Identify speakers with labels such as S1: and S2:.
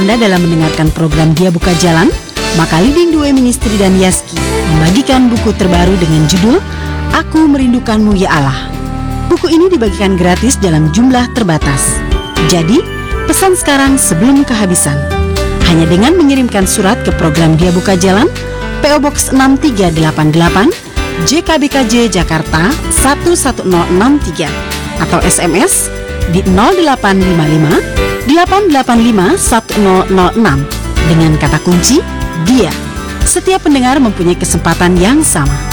S1: Anda dalam mendengarkan program Dia Buka Jalan, maka Leading Dua Ministry dan Yaski membagikan buku terbaru dengan judul Aku Merindukanmu Ya Allah. Buku ini dibagikan gratis dalam jumlah terbatas. Jadi, pesan sekarang sebelum kehabisan. Hanya dengan mengirimkan surat ke program Dia Buka Jalan, PO Box 6388, JKBKJ Jakarta 11063, atau SMS di 0855 885 1006 dengan kata kunci Dia. Setiap pendengar mempunyai kesempatan yang sama.